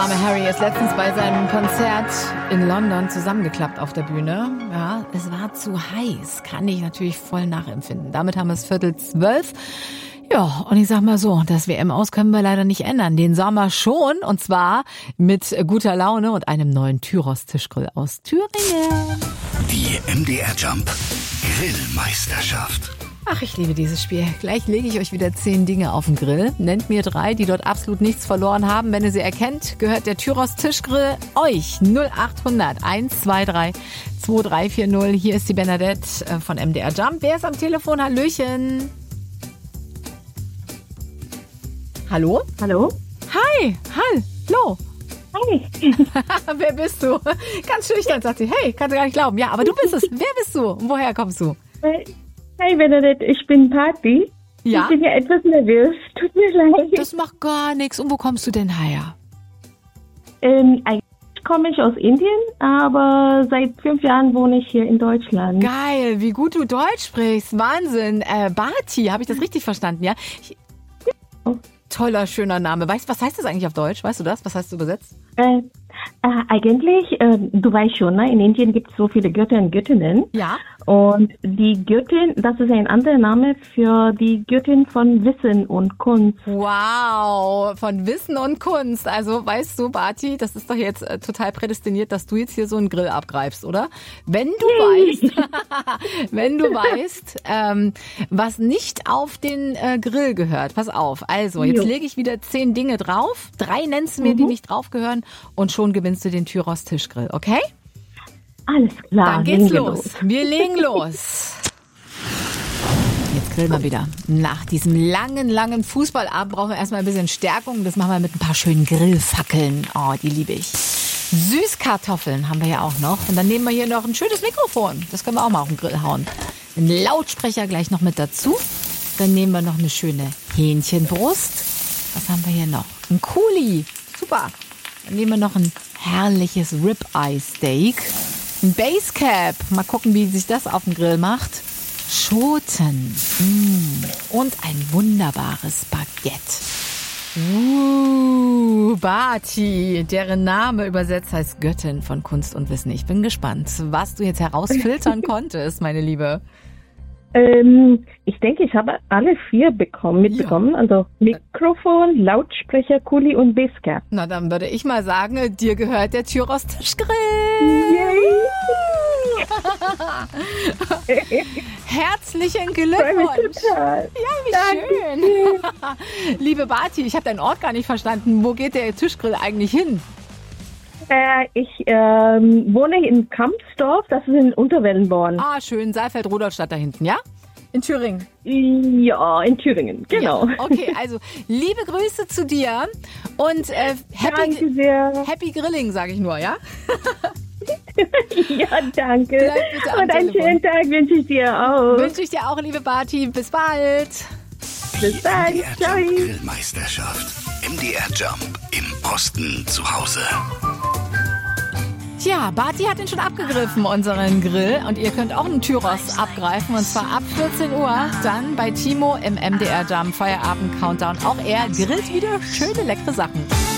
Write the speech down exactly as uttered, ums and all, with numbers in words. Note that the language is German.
arme Harry ist letztens bei seinem Konzert in London zusammengeklappt auf der Bühne. Ja, es war zu heiß. Kann ich natürlich voll nachempfinden. Damit haben wir es Viertel zwölf. Ja, und ich sag mal so, das W M aus können wir leider nicht ändern. Den Sommer schon, und zwar mit guter Laune und einem neuen Tyros-Tischgrill aus Thüringen. Die M D R Jump Grillmeisterschaft. Ach, ich liebe dieses Spiel. Gleich lege ich euch wieder zehn Dinge auf den Grill. Nennt mir drei, die dort absolut nichts verloren haben. Wenn ihr sie erkennt, gehört der Tyros Tischgrill euch. null acht hundert eins zwei drei zwei drei vier null. Hier ist die Bernadette von M D R Jump. Wer ist am Telefon? Hallöchen. Hallo? Hallo? Hi. Hallo. Hi. Wer bist du? Ganz schüchtern, sagt sie. Hey, kannst du gar nicht glauben. Ja, aber du bist es. Wer bist du? Und woher kommst du? Hi Bernadette, ich bin Patti. Ja? Ich bin ja etwas nervös. Tut mir leid. Das macht gar nichts. Und wo kommst du denn her? Ähm, eigentlich komme ich aus Indien, aber seit fünf Jahren wohne ich hier in Deutschland. Geil, wie gut du Deutsch sprichst. Wahnsinn. Äh, Bati, habe ich das richtig verstanden, ja? Ich, toller, schöner Name. Weißt du, was heißt das eigentlich auf Deutsch? Weißt du das? Was heißt du übersetzt? Äh, äh, eigentlich, äh, du weißt schon, ne? In Indien gibt es so viele Götter und Göttinnen. Ja. Und die Göttin, das ist ein anderer Name für die Göttin von Wissen und Kunst. Wow, von Wissen und Kunst. Also weißt du, Bati, das ist doch jetzt äh, total prädestiniert, dass du jetzt hier so einen Grill abgreifst, oder? Wenn du weißt, wenn du weißt, ähm, was nicht auf den äh, Grill gehört. Pass auf, also jetzt Jo. lege ich wieder zehn Dinge drauf. Drei nennst du mir, Mhm. die nicht drauf gehören, und schon gewinnst du den Tyros Tischgrill, okay? Alles klar. Dann geht's legen wir los. Wir legen los. Jetzt grillen wir wieder. Nach diesem langen, langen Fußballabend brauchen wir erstmal ein bisschen Stärkung. Das machen wir mit ein paar schönen Grillfackeln. Oh, die liebe ich. Süßkartoffeln haben wir ja auch noch. Und dann nehmen wir hier noch ein schönes Mikrofon. Das können wir auch mal auf den Grill hauen. Ein Lautsprecher gleich noch mit dazu. Dann nehmen wir noch eine schöne Hähnchenbrust. Was haben wir hier noch? Ein Kuli. Super. Dann nehmen wir noch ein herrliches Ribeye-Steak. Ein Basecap. Mal gucken, wie sich das auf dem Grill macht. Schoten. Mm. Und ein wunderbares Baguette. Uh, Bati, deren Name übersetzt heißt Göttin von Kunst und Wissen. Ich bin gespannt, was du jetzt herausfiltern konntest, meine Liebe. Ähm, ich denke, ich habe alle vier bekommen, mitbekommen. Ja. Also Mikrofon, Lautsprecher, Kuli und Basecap. Na, dann würde ich mal sagen, dir gehört der Tyros Tischgrill. Herzlichen Glückwunsch. Total. Ja, wie schön. Liebe Bati, ich habe deinen Ort gar nicht verstanden. Wo geht der Tischgrill eigentlich hin? Äh, ich ähm, wohne in Kampsdorf, das ist in Unterwellenborn. Ah, schön, Saalfeld-Rudolstadt da hinten, ja? In Thüringen. Ja, in Thüringen, genau. Ja, okay, also liebe Grüße zu dir und äh, Danke happy, sehr. happy Grilling, sage ich nur, ja? Ja, danke. Bleib bitte am Und einen Telefon. schönen Tag wünsche ich dir auch. Wünsche ich dir auch, liebe Bati. Bis bald. Bis dann. M D R Ciao. Jump Grillmeisterschaft. M D R Jump im Osten zu Hause. Tja, Bati hat ihn schon abgegriffen, unseren Grill. Und ihr könnt auch einen Tyros abgreifen. Und zwar ab vierzehn Uhr. Dann bei Timo im M D R Jump Feierabend Countdown. Auch er grillt wieder schöne, leckere Sachen.